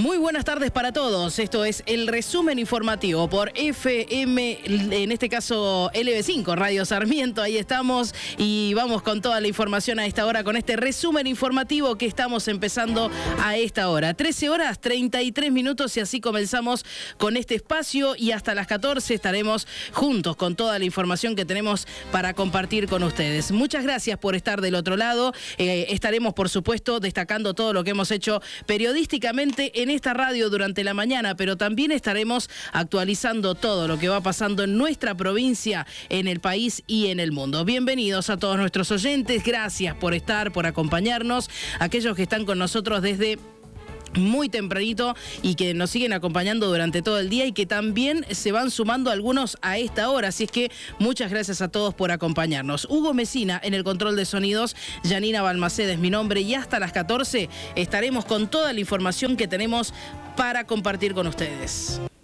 Muy buenas tardes para todos. Esto es el resumen informativo por FM, en este caso LB5, Radio Sarmiento. Ahí estamos y vamos con toda la información a esta hora con este resumen informativo que estamos empezando a esta hora. 13 horas 33 minutos y así comenzamos con este espacio y hasta las 14 estaremos juntos con toda la información que tenemos para compartir con ustedes. Muchas gracias por estar del otro lado. Estaremos, por supuesto, destacando todo lo que hemos hecho periodísticamente en esta radio durante la mañana, pero también estaremos actualizando todo lo que va pasando en nuestra provincia, en el país y en el mundo. Bienvenidos a todos nuestros oyentes, gracias por estar, por acompañarnos, aquellos que están con nosotros desde muy tempranito y que nos siguen acompañando durante todo el día y que también se van sumando algunos a esta hora, así es que muchas gracias a todos por acompañarnos. Hugo Mesina en el control de sonidos, Yanina Balmaceda es mi nombre y hasta las 14 estaremos con toda la información que tenemos para compartir con ustedes.